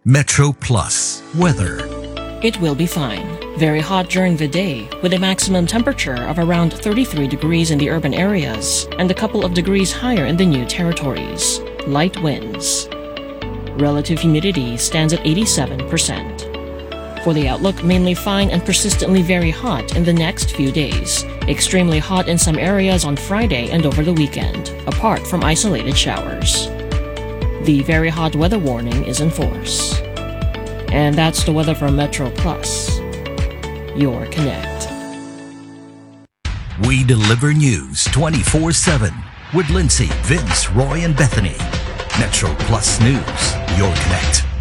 Metro Plus weather. It will be fine. Very hot during the day, with a maximum temperature of around 33 degrees in the urban areas and a couple of degrees higher in the new territories. Light winds. Relative humidity stands at 87%. For the outlook, mainly fine and persistently very hot in the next few days. Extremely hot in some areas on Friday and over the weekend, apart from isolated showers. The very hot weather warning is in force. And that's the weather from Metro Plus, your Connect. We deliver news 24/7 with Lindsay, Vince, Roy, and Bethany. Metro Plus News, your Connect.